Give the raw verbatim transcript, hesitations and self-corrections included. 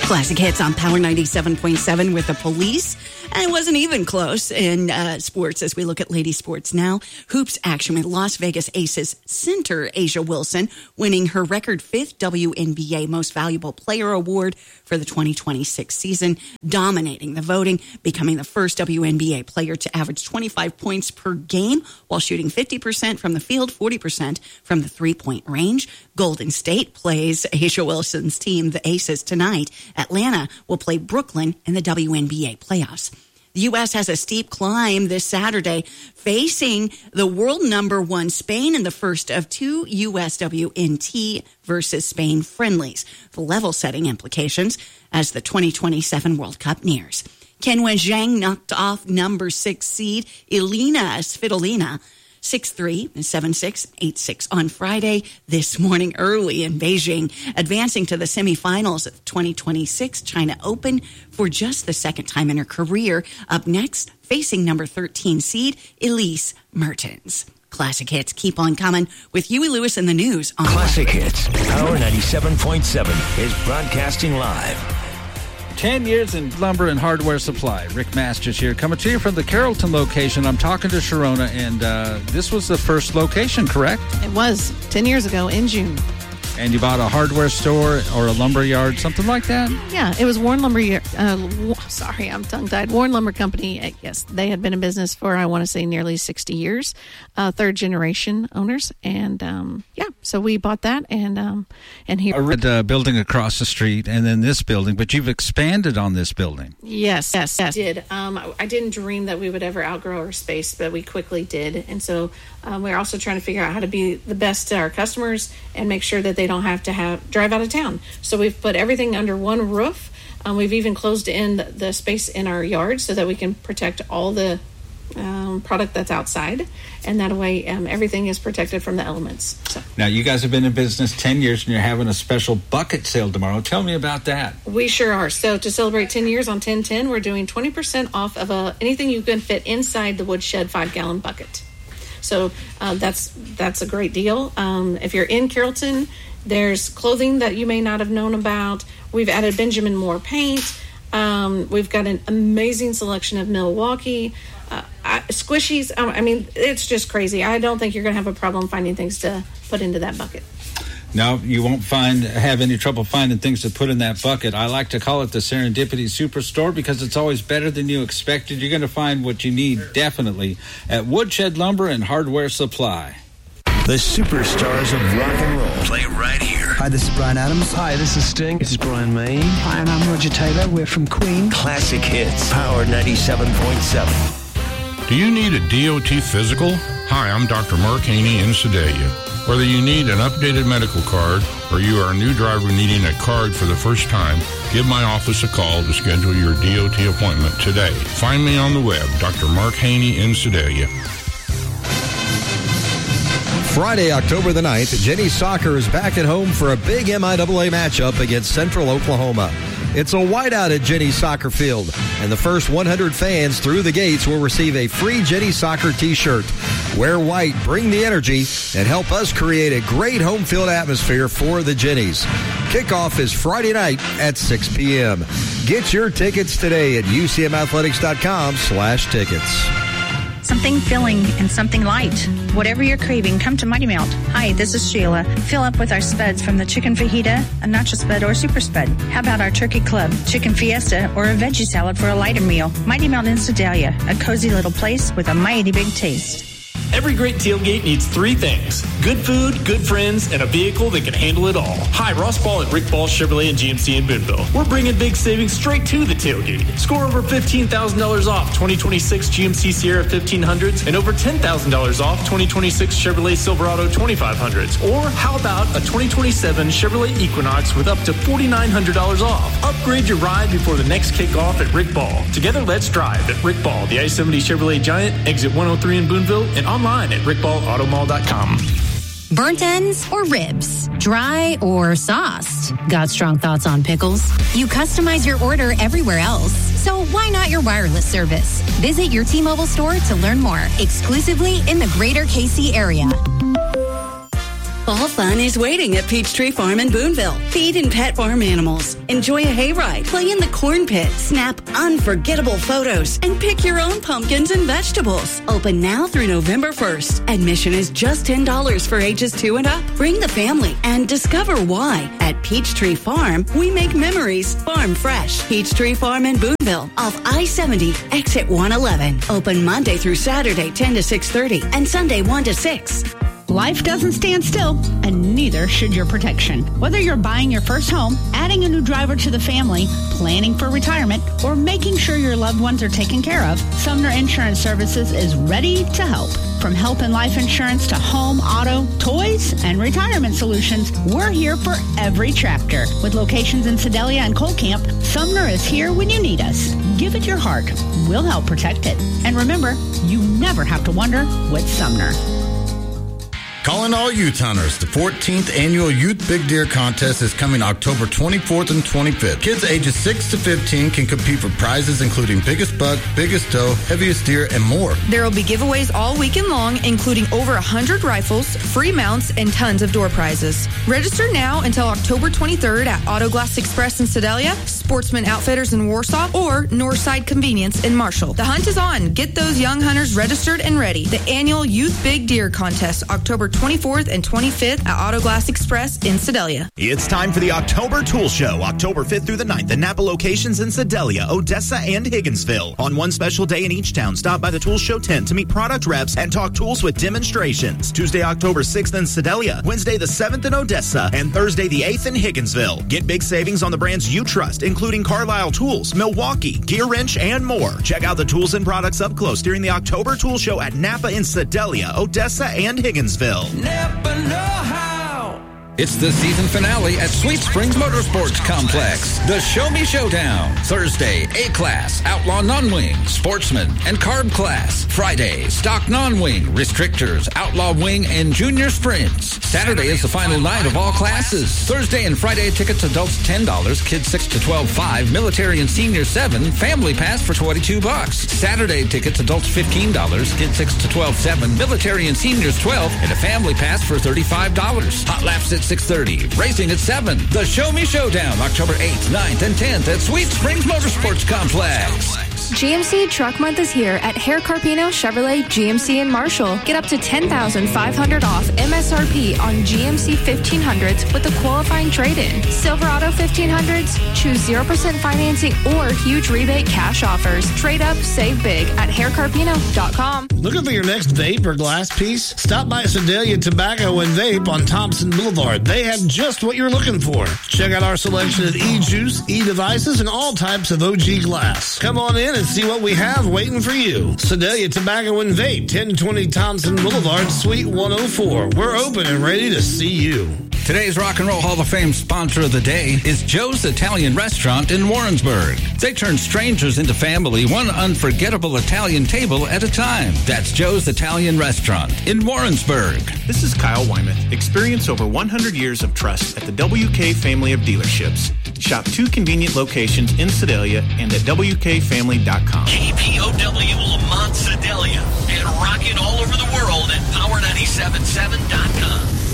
Classic Hits on Power ninety-seven point seven with the Police. And it wasn't even close in uh, sports as we look at lady sports now. Hoops action with Las Vegas Aces center A'ja Wilson winning her record fifth W N B A Most Valuable Player Award for the twenty twenty-six season, dominating the voting, becoming the first W N B A player to average twenty-five points per game while shooting fifty percent from the field, forty percent from the three-point range. Golden State plays A'ja Wilson's team, the Aces, tonight. Atlanta will play Brooklyn in the W N B A playoffs. The U S has a steep climb this Saturday, facing the world number one Spain in the first of two U S W N T versus Spain friendlies, the level-setting implications as the twenty twenty-seven World Cup nears. Qinwen Zhang knocked off number six seed Elina Svitolina six three and seven six, eight six on Friday this morning early in Beijing, advancing to the semifinals of the twenty twenty-six China Open for just the second time in her career. Up next, facing number thirteen seed Elise Mertens. Classic Hits keep on coming with Huey Lewis and the news on Classic Hits. Power ninety-seven point seven is broadcasting live. Ten years in lumber and hardware supply. Rick Masters here, coming to you from the Carrollton location. I'm talking to Sharona, and uh, this was the first location, correct? It was ten years ago in June. And you bought a hardware store or a lumber yard, something like that? Yeah, it was Warren Lumber. Uh, sorry, I'm tongue-tied. Warren Lumber Company. Yes, they had been in business for, I want to say, nearly sixty years. Uh, third-generation owners, and um, yeah, so we bought that, and um, and here. A red uh, building across the street, and then this building, but you've expanded on this building. Yes, yes, yes. I did. Um, I, I didn't dream that we would ever outgrow our space, but we quickly did, and so um, we're also trying to figure out how to be the best to our customers and make sure that they don't have to have drive out of town. So we've put everything under one roof. Um, we've even closed in the, the space in our yard so that we can protect all the um, product that's outside, and that way um, everything is protected from the elements. So. Now, you guys have been in business ten years, and you're having a special bucket sale tomorrow. Tell me about that. We sure are. So to celebrate ten years on ten ten, we're doing twenty percent off of a, anything you can fit inside the Woodshed five-gallon bucket. So uh, that's that's a great deal. Um, if you're in Carrollton, there's clothing that you may not have known about. We've added Benjamin Moore paint. Um, we've got an amazing selection of Milwaukee uh, I, squishies. Um, I mean, it's just crazy. I don't think you're going to have a problem finding things to put into that bucket. No, you won't find have any trouble finding things to put in that bucket. I like to call it the Serendipity Superstore because it's always better than you expected. You're going to find what you need, definitely, at Woodshed Lumber and Hardware Supply. The superstars of rock and roll play right here. Hi, this is Bryan Adams. Hi, this is Sting. This is Brian May. Hi, and I'm Roger Taylor. We're from Queen. Classic Hits, Power ninety-seven point seven. Do you need a D O T physical? Hi, I'm Doctor Mark Haney in Sedalia. Whether you need an updated medical card or you are a new driver needing a card for the first time, give my office a call to schedule your D O T appointment today. Find me on the web, Doctor Mark Haney in Sedalia. Friday, October the ninth, Jenny Soccer is back at home for a big M I A A matchup against Central Oklahoma. It's a whiteout at Jenny Soccer Field, and the first one hundred fans through the gates will receive a free Jenny Soccer t-shirt. Wear white, bring the energy, and help us create a great home field atmosphere for the Jennies. Kickoff is Friday night at six p.m. Get your tickets today at U C M athletics dot com slash tickets. Something filling and something light. Whatever you're craving, come to Mighty Melt. Hi, this is Sheila. Fill up with our spuds from the chicken fajita, a nacho spud, or super spud. How about our turkey club, chicken fiesta, or a veggie salad for a lighter meal? Mighty Melt in Sedalia, a cozy little place with a mighty big taste. Every great tailgate needs three things: good food, good friends, and a vehicle that can handle it all. Hi, Ross Ball at Rick Ball Chevrolet and G M C in Boonville. We're bringing big savings straight to the tailgate. Score over fifteen thousand dollars off twenty twenty-six G M C Sierra fifteen hundreds and over ten thousand dollars off twenty twenty-six Chevrolet Silverado twenty-five hundreds. Or how about a twenty twenty-seven Chevrolet Equinox with up to forty-nine hundred dollars off? Upgrade your ride before the next kickoff at Rick Ball. Together, let's drive at Rick Ball, the I seventy Chevrolet Giant, exit one oh three in Boonville, and online at rick ball auto mall dot com. Burnt ends or ribs? Dry or sauced? Got strong thoughts on pickles? You customize your order everywhere else, so why not your wireless service? Visit your T-Mobile store to learn more, exclusively in the greater K C area. Fall fun is waiting at Peachtree Farm in Boonville. Feed and pet farm animals. Enjoy a hayride. Play in the corn pit. Snap unforgettable photos. And pick your own pumpkins and vegetables. Open now through November first. Admission is just ten dollars for ages two and up. Bring the family and discover why. At Peachtree Farm, we make memories farm fresh. Peachtree Farm in Boonville off I seventy, exit one eleven. Open Monday through Saturday, ten to six thirty, and Sunday, one to six. Life doesn't stand still, and neither should your protection. Whether you're buying your first home, adding a new driver to the family, planning for retirement, or making sure your loved ones are taken care of, Sumner Insurance Services is ready to help. From health and life insurance to home, auto, toys, and retirement solutions, we're here for every chapter. With locations in Sedalia and Cole Camp, Sumner is here when you need us. Give it your heart. We'll help protect it. And remember, you never have to wonder with Sumner. Calling all youth hunters. The fourteenth Annual Youth Big Deer Contest is coming October twenty-fourth and twenty-fifth. Kids ages six to fifteen can compete for prizes including biggest buck, biggest doe, heaviest deer, and more. There will be giveaways all weekend long, including over one hundred rifles, free mounts, and tons of door prizes. Register now until October twenty-third at Auto Glass Express in Sedalia, Sportsman Outfitters in Warsaw, or Northside Convenience in Marshall. The hunt is on. Get those young hunters registered and ready. The Annual Youth Big Deer Contest, October twenty-fourth and twenty-fifth at Auto Glass Express in Sedalia. It's time for the October Tool Show, October fifth through the ninth at Napa locations in Sedalia, Odessa, and Higginsville. On one special day in each town, stop by the Tool Show tent to meet product reps and talk tools with demonstrations. Tuesday, October sixth in Sedalia, Wednesday the seventh in Odessa, and Thursday the eighth in Higginsville. Get big savings on the brands you trust, including Carlisle Tools, Milwaukee, Gear Wrench, and more. Check out the tools and products up close during the October Tool Show at Napa in Sedalia, Odessa, and Higginsville. Napa know-how. It's the season finale at Sweet Springs Motorsports Complex. The Show Me Showdown. Thursday, A-Class, Outlaw Non-Wing, Sportsman, and Carb Class. Friday, Stock Non-Wing, Restrictors, Outlaw Wing, and Junior Sprints. Saturday is the final night of all classes. Thursday and Friday tickets, adults ten dollars, kids six to twelve, five, military and senior seven, family pass for twenty-two bucks. Saturday tickets, adults fifteen dollars, kids six to twelve, seven, military and seniors twelve, and a family pass for thirty-five dollars. Hot laps at six thirty, racing at seven. The Show Me Showdown, October eighth, ninth, and tenth at Sweet Springs Motorsports Complex. G M C Truck Month is here at Hair Carpino Chevrolet G M C in Marshall. Get up to ten thousand five hundred dollars off M S R P on G M C fifteen hundreds with a qualifying trade-in. Silverado fifteen hundreds, choose zero percent financing or huge rebate cash offers. Trade up, save big at hair carpino dot com. Looking for your next vape or glass piece? Stop by Sedalia Tobacco and Vape on Thompson Boulevard. They have just what you're looking for. Check out our selection of e-juice, e-devices, and all types of O G glass. Come on in and see what we have waiting for you. Sedalia Tobacco and Vape, ten twenty Thompson Boulevard, Suite one oh four. We're open and ready to see you. Today's Rock and Roll Hall of Fame sponsor of the day is Joe's Italian Restaurant in Warrensburg. They turn strangers into family, one unforgettable Italian table at a time. That's Joe's Italian Restaurant in Warrensburg. This is Kyle Wyman. Experience over one hundred years of trust at the W K family of dealerships. Shop two convenient locations in Sedalia and at W K family dot com. K P O W Lamont Sedalia and rocking all over the world at power nine seven seven dot com.